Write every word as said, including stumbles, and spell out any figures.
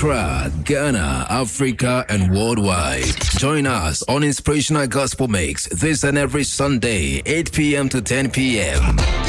Accra, Ghana, Africa, and worldwide. Join us on Inspirational Gospel Mix this and every Sunday, eight p.m. to ten p.m.